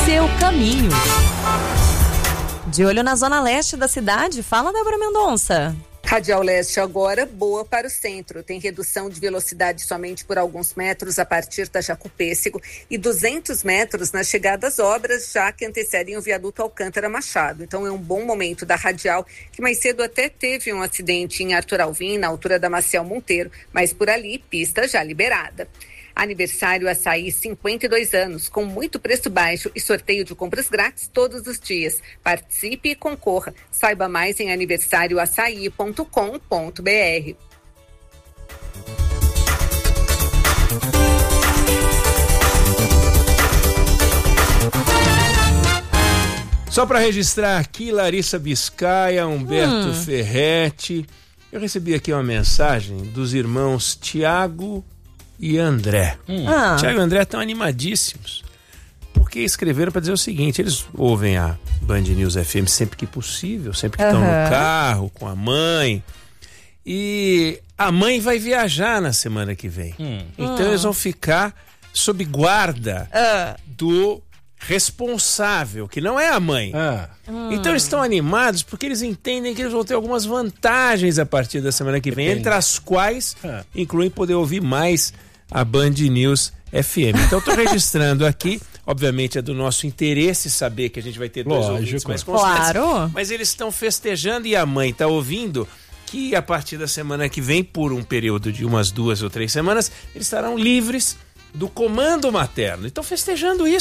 seu caminho. De olho na zona leste da cidade, fala Débora Mendonça. Radial Leste agora boa para o centro. Tem redução de velocidade somente por alguns metros a partir da Jacupêssego e 200 metros na chegada às obras, já que antecedem o viaduto Alcântara Machado. Então é um bom momento da Radial, que mais cedo até teve um acidente em Arthur Alvim, na altura da Maciel Monteiro, mas por ali, pista já liberada. Aniversário Açaí, 52 anos, com muito preço baixo e sorteio de compras grátis todos os dias. Participe e concorra. Saiba mais em aniversarioaçaí.com.br. Só para registrar aqui, Larissa Biscaia, Humberto Ferretti. Eu recebi aqui uma mensagem dos irmãos Tiago e André. Tiago e André estão animadíssimos, porque escreveram para dizer o seguinte: eles ouvem a Band News FM sempre que possível, sempre que estão no carro, com a mãe, e a mãe vai viajar na semana que vem. Então eles vão ficar sob guarda do responsável, que não é a mãe. Então eles estão animados porque eles entendem que eles vão ter algumas vantagens a partir da semana que vem, entre as quais incluem poder ouvir mais a Band News FM. Então estou registrando aqui, obviamente é do nosso interesse saber que a gente vai ter dois ouvintes mais constantes, mas eles estão festejando e a mãe está ouvindo que a partir da semana que vem, por um período de umas 2 ou 3 semanas, eles estarão livres do comando materno. Estão festejando isso.